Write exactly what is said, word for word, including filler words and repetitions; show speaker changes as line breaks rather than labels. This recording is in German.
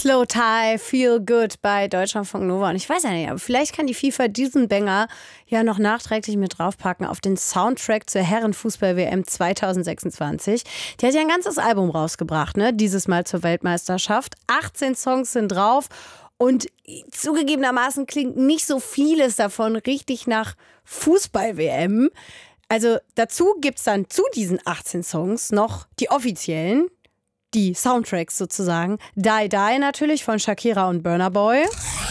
Slow Tie, Feel Good bei Deutschlandfunk Nova. Und ich weiß ja nicht, aber vielleicht kann die FIFA diesen Banger ja noch nachträglich mit draufpacken auf den Soundtrack zur Herrenfußball-W M zwanzig sechsundzwanzig. Die hat ja ein ganzes Album rausgebracht, ne? Dieses Mal zur Weltmeisterschaft. achtzehn Songs sind drauf und zugegebenermaßen klingt nicht so vieles davon richtig nach Fußball-W M. Also dazu gibt es dann zu diesen achtzehn Songs noch die offiziellen, die Soundtracks sozusagen. Die Die natürlich von Shakira und Burna Boy.